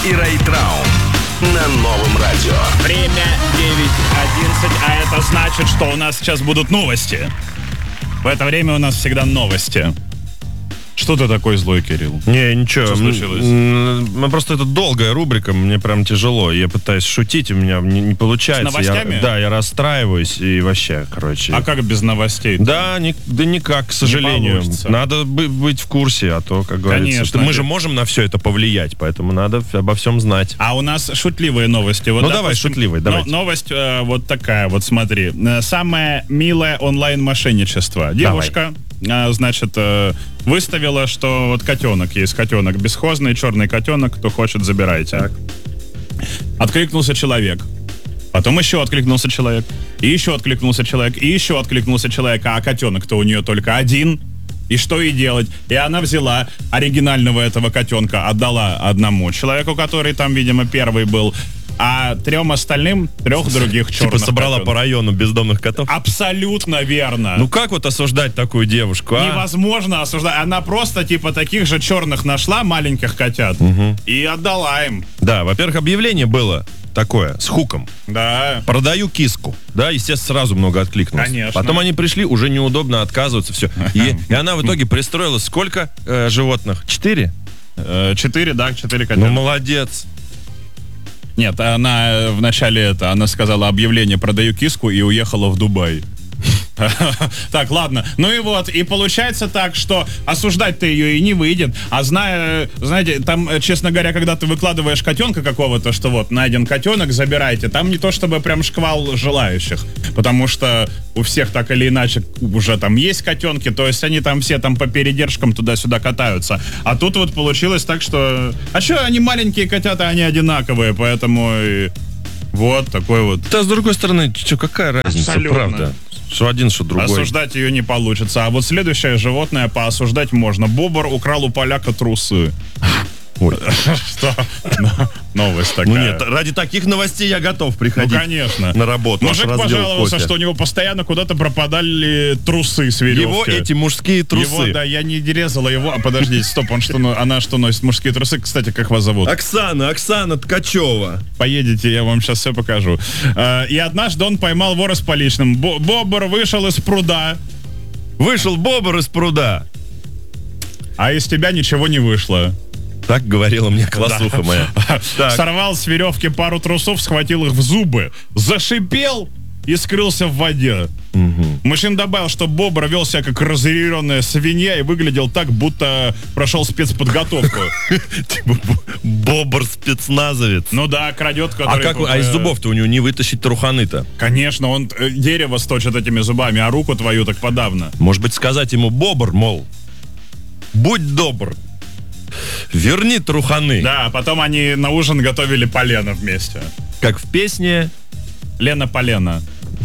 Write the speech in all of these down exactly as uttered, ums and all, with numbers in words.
и Райtraum на новом радио. Время девять одиннадцать, а это значит, что у нас сейчас будут новости. В это время у нас всегда новости. Что ты такой злой, Кирилл? Не, ничего. Что случилось? Ну, просто это долгая рубрика, мне прям тяжело. Я пытаюсь шутить, у меня не, не получается. С новостями? Я, да, я расстраиваюсь и вообще, короче. А как без новостей? Да, не, да никак, к сожалению. получится. Надо бы- быть в курсе, а то, как говорится, Конечно. что мы же можем на все это повлиять, поэтому надо обо всем знать. А у нас шутливые новости. Вот, Ну, давай, шутливые, давай. Новость э, вот такая, вот смотри. Э, Самое милое онлайн-мошенничество. Девушка, э, значит, э, выставила, что вот котенок есть, котенок бесхозный, черный котенок, кто хочет, забирайте. Так. Откликнулся человек. Потом еще откликнулся человек. И еще откликнулся человек. И еще откликнулся человек. А котенок-то у нее только один. И что ей делать? И она взяла оригинального этого котенка, отдала одному человеку, который там, видимо, первый был, а трем остальным, трех других черных Типа собрала котенок. по району бездомных котов. Абсолютно верно. Ну как вот осуждать такую девушку, а? Невозможно осуждать. Она просто типа таких же черных нашла, маленьких котят, и отдала им. Да, во-первых, объявление было такое, с хуком. Да. Продаю киску. Да, естественно, сразу много откликнулось. Конечно. Потом они пришли, уже неудобно отказываться, все. И, и она в итоге пристроила сколько э, животных? Четыре? Э, Четыре, да, четыре котята. Ну, молодец. Нет, она э, в начале это, она сказала объявление «продаю киску» и уехала в Дубай. Так, ладно. Ну и вот, и получается так, что осуждать-то ее и не выйдет. А зная, знаете, там, честно говоря, когда ты выкладываешь котенка какого-то, что вот, найден котенок, забирайте, там не то чтобы прям шквал желающих. Потому что у всех так или иначе уже там есть котенки, то есть они там все там по передержкам туда-сюда катаются. А тут вот получилось так, что... А что, они маленькие котята, они одинаковые, поэтому... и вот такой вот... Да, с другой стороны, что, какая разница, Абсолютно. правда? Что один, что другой. Осуждать ее не получится. А вот следующее животное поосуждать можно. Бобр украл у поляка трусы. Ой. Что? Новость такая. Ну нет, ради таких новостей я готов Ну, приходить конечно. на работу. Мужик Аж разбил пожаловался, кофе. что у него постоянно куда-то пропадали трусы с веревки. Его эти мужские трусы. Его, да, я не резала его. А подождите, стоп, он что, ну, она что носит? Мужские трусы? Кстати, как вас зовут? Оксана, Оксана Ткачева. Поедете, я вам сейчас все покажу. Э, И однажды он поймал вора с поличным. Бо- Бобр вышел из пруда, Вышел бобр из пруда. а из тебя ничего не вышло. Так говорила мне классуха моя. Так. Сорвал с веревки пару трусов, схватил их в зубы, зашипел и скрылся в воде. Мужчина добавил, что Бобр вел себя как разъяренная свинья и выглядел так, будто прошел спецподготовку. Типа бо- бобр спецназовец. Ну да, крадет, А который... как, а из зубов-то у него не вытащить труханы-то? Конечно, он э, дерево сточит этими зубами, а руку твою так подавно. Может быть, сказать ему, бобр, мол, будь добр, верни труханы. Да, а потом они на ужин готовили полено вместе. Как в песне. Лена-полена.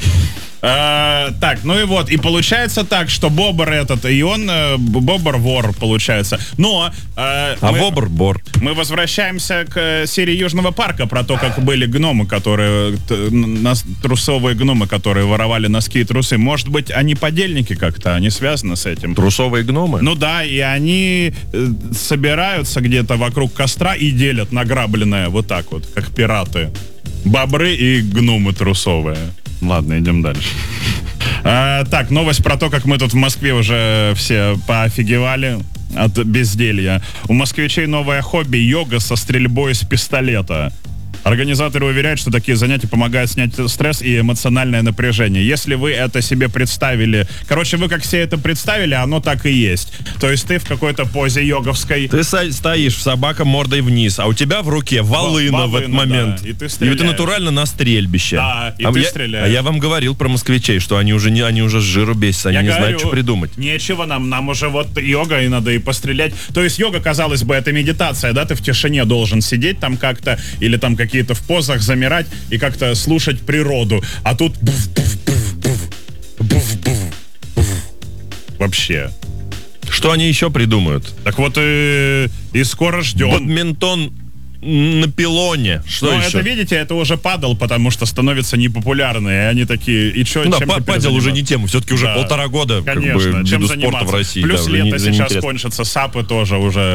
Э, Так, ну и вот, и получается так, что Бобр этот, и он, э, Бобр вор, получается. Но... э, А мы- бобр бор. Мы возвращаемся к э, серии Южного парка про то, как были гномы, которые т- н- нас, трусовые гномы, которые воровали носки и трусы. Может быть, они подельники как-то, они связаны с этим? Трусовые гномы? Ну да, и они э, собираются где-то вокруг костра и делят награбленное вот так вот, как пираты. Бобры и гномы трусовые. Ладно, идем дальше. А, так, новость про то, как мы тут в Москве уже все поофигевали от безделья. У москвичей новое хобби — йога со стрельбой из пистолета. Организаторы уверяют, что такие занятия помогают снять стресс и эмоциональное напряжение. Если вы это себе представили... Короче, вы как себе это представили, оно так и есть. То есть ты в какой-то позе йоговской... Ты со- стоишь, собака мордой вниз, а у тебя в руке волына, Во- в этот волына, момент. да, и ты И стреляешь. ты натурально на стрельбище. Да, и а ты я, стреляешь. А я вам говорил про москвичей, что они уже, не, они уже с жиру бесятся, они Я не говорю, знают, что придумать. Нечего нам, нам уже вот йога, и надо и пострелять. То есть йога, казалось бы, это медитация, да, ты в тишине должен сидеть там как-то, или там какие-то в позах замирать и как-то слушать природу. А тут буф-буф-буф-буф, буф-буф-буф. Вообще. Что они еще придумают? Так вот и, и скоро ждем. Бадминтон на пилоне. Что Ну, еще? это, видите, это уже падал, потому что становится непопулярно, и они такие, и что, Ну да, чем па- теперь падел уже заниматься? не тему. Все-таки уже Да. полтора года как Конечно, бы, чем виду заниматься? спорта в России. Плюс да, лето не- сейчас неинтересно. кончится, сапы тоже уже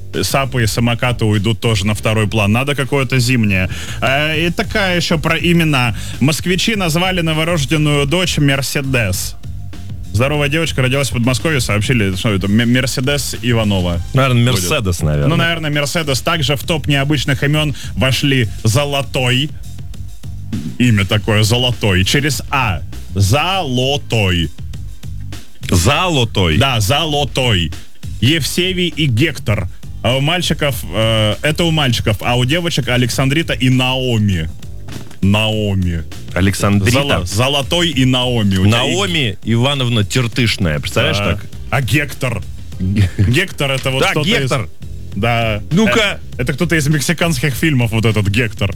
сапы и самокаты уйдут тоже на второй план. Надо какое-то зимнее. Э, и такая еще про имена. Москвичи назвали новорожденную дочь Мерседес. Здоровая девочка родилась в Подмосковье, сообщили, что это Мерседес Иванова. Наверное, Мерседес, наверное. Ну, наверное, Мерседес. Также в топ необычных имен вошли Золотой. Имя такое, Золотой. Через А. Золотой. Золотой? Да, Золотой. Евсевий и Гектор. А у мальчиков, э, это у мальчиков, а у девочек Александрита и Наоми. Наоми. Александрита. Золо- Золотой и Наоми. У тебя Наоми Ивановна Тертышная. Представляешь, А, так? а Гектор? Гектор это вот Да, кто-то Гектор. из... Да. Ну-ка. Э, Это кто-то из мексиканских фильмов, вот этот Гектор.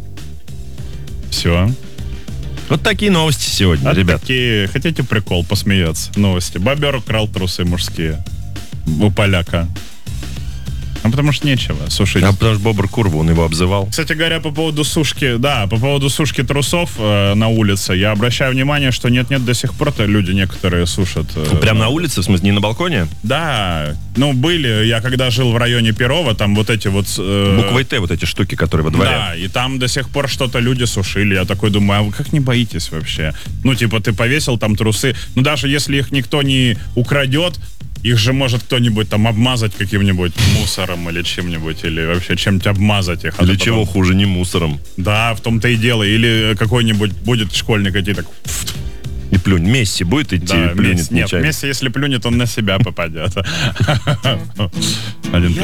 Все. Вот такие новости сегодня, А ребят. такие, хотите прикол, посмеяться? Новости. Бобер украл трусы мужские у поляка. А потому что нечего сушить. А потому что Бобр Курва, он его обзывал. Кстати говоря, по поводу сушки, да, по поводу сушки трусов э, на улице, я обращаю внимание, что нет-нет, до сих пор-то люди некоторые сушат. Э, Прям на улице, в смысле, не на балконе? Да, ну были, я когда жил в районе Перова, там вот эти вот... Э, Буквой Т вот эти штуки, которые во дворе. Да, и там до сих пор что-то люди сушили. Я такой думаю, а вы как не боитесь вообще? Ну, типа, ты повесил там трусы, ну, даже если их никто не украдет, их же может кто-нибудь там обмазать каким-нибудь мусором или чем-нибудь, или вообще чем-нибудь обмазать их. А Или то чего потом- хуже, не мусором. Да, в том-то и дело. Или какой-нибудь будет школьник идти так... И плюнь. Месси будет идти, Да, плюнет Месси- нет, нечаянно. Месси, если плюнет, он на себя попадет. Один